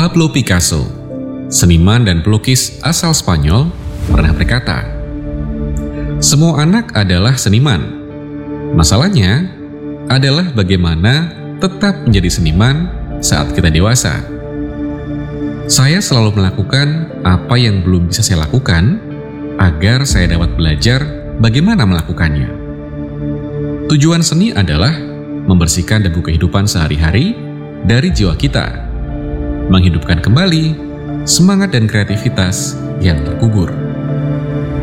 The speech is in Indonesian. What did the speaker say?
Pablo Picasso, seniman dan pelukis asal Spanyol, pernah berkata, "Semua anak adalah seniman. Masalahnya adalah bagaimana tetap menjadi seniman saat kita dewasa." Saya selalu melakukan apa yang belum bisa saya lakukan agar saya dapat belajar bagaimana melakukannya. Tujuan seni adalah membersihkan debu kehidupan sehari-hari dari jiwa kita, menghidupkan kembali semangat dan kreativitas yang terkubur.